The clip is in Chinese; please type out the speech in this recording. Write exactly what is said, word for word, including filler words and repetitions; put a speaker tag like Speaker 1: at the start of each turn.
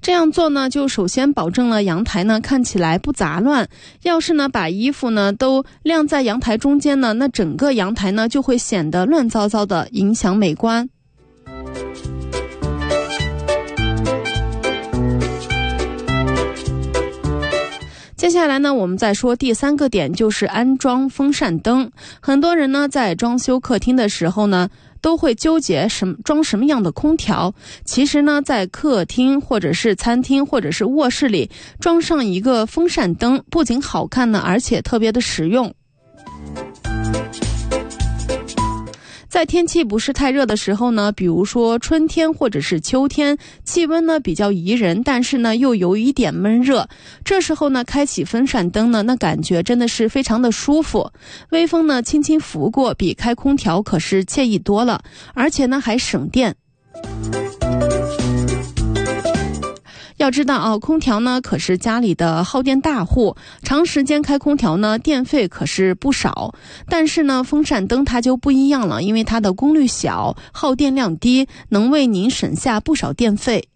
Speaker 1: 这样做呢，就首先保证了阳台呢看起来不杂乱。要是呢把衣服呢都晾在阳台中间呢，那整个阳台呢就会显得乱糟糟的，影响美观。接下来呢，我们再说第三个点，就是安装风扇灯。很多人呢在装修客厅的时候呢，都会纠结什么装什么样的空调。其实呢，在客厅或者是餐厅或者是卧室里装上一个风扇灯，不仅好看呢，而且特别的实用。在天气不是太热的时候呢，比如说春天或者是秋天，气温呢比较宜人，但是呢又有一点闷热，这时候呢开启风扇灯呢，那感觉真的是非常的舒服。微风呢轻轻拂过，比开空调可是惬意多了，而且呢还省电。要知道啊，空调呢可是家里的耗电大户，长时间开空调呢电费可是不少。但是呢风扇灯它就不一样了，因为它的功率小，耗电量低，能为您省下不少电费。